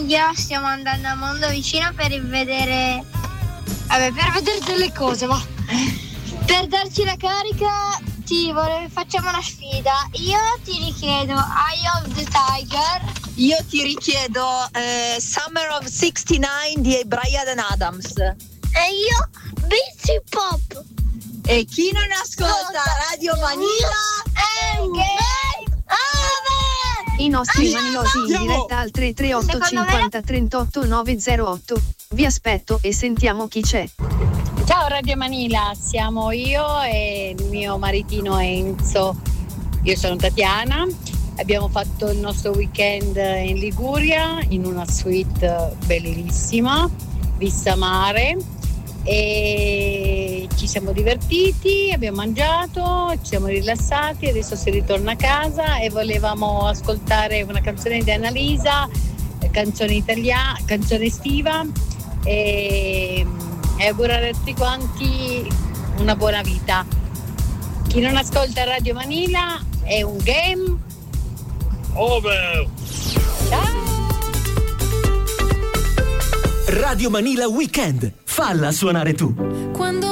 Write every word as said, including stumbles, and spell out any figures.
famiglia stiamo andando a Mondo Vicino per vedere, vabbè, per vedere delle cose, va. Per darci la carica ti vole... facciamo una sfida. Io ti richiedo Eye of the Tiger. Io ti richiedo eh, Summer of sessantanove di Bryan Adams. E io Beach Pop. E chi non ascolta Radio Manila è un game over. I nostri Andiamo! manilosi in Andiamo! diretta al tre tre otto Secondo cinquanta trentotto novecentotto. Vi aspetto e sentiamo chi c'è. Ciao Radio Manila, siamo io e il mio maritino Enzo. Io sono Tatiana, abbiamo fatto il nostro weekend in Liguria in una suite bellissima, vista mare, e ci siamo divertiti, abbiamo mangiato, ci siamo rilassati, adesso si ritorna a casa e volevamo ascoltare una canzone di Annalisa, canzone italiana, canzone estiva, e, e augurare a tutti quanti una buona vita. Chi non ascolta Radio Manila è un game over. Ciao! Radio Manila Weekend, falla suonare tu. Quando